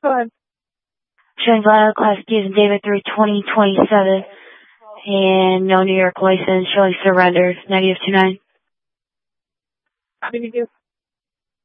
Go ahead. Showing Violet Class Keys and David 32027 and no New York license showing surrendered, -29. How did you do?